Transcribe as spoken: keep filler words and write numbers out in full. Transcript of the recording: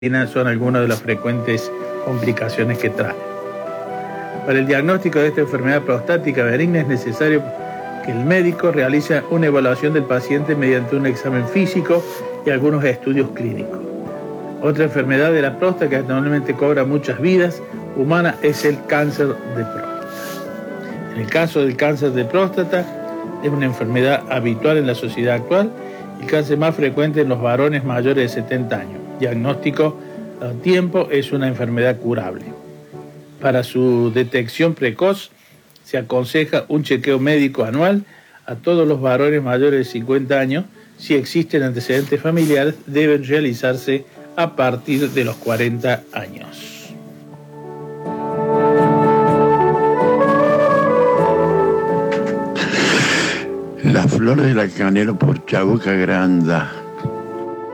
son algunas de las frecuentes complicaciones que trae. Para el diagnóstico de esta enfermedad prostática benigna es necesario que el médico realice una evaluación del paciente mediante un examen físico y algunos estudios clínicos. Otra enfermedad de la próstata que actualmente cobra muchas vidas humanas es el cáncer de próstata. En el caso del cáncer de próstata, es una enfermedad habitual en la sociedad actual, el cáncer más frecuente en los varones mayores de setenta años. Diagnóstico a tiempo, es una enfermedad curable. Para su detección precoz se aconseja un chequeo médico anual a todos los varones mayores de cincuenta años. Si existen antecedentes familiares, deben realizarse a partir de los cuarenta años. La flor de la canela por Chabuca Granda.